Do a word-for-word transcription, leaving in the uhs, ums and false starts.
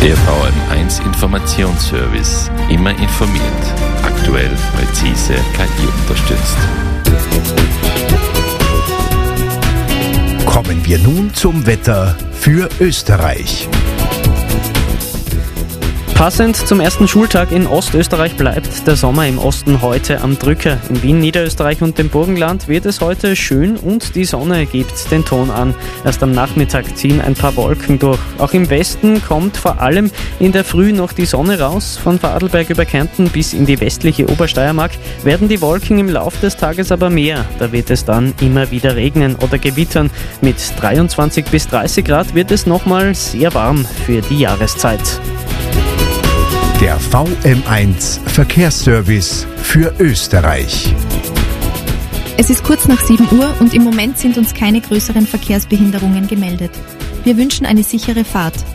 Der V M eins Informationsservice. Immer informiert. Aktuell, präzise, K I unterstützt. Kommen wir nun zum Wetter für Österreich. Passend zum ersten Schultag in Ostösterreich bleibt der Sommer im Osten heute am Drücker. In Wien, Niederösterreich und dem Burgenland wird es heute schön und die Sonne gibt den Ton an. Erst am Nachmittag ziehen ein paar Wolken durch. Auch im Westen kommt vor allem in der Früh noch die Sonne raus. Von Vorarlberg über Kärnten bis in die westliche Obersteiermark werden die Wolken im Laufe des Tages aber mehr. Da wird es dann immer wieder regnen oder gewittern. Mit dreiundzwanzig bis dreißig Grad wird es nochmal sehr warm für die Jahreszeit. Der V M eins Verkehrsservice für Österreich. Es ist kurz nach sieben Uhr und im Moment sind uns keine größeren Verkehrsbehinderungen gemeldet. Wir wünschen eine sichere Fahrt.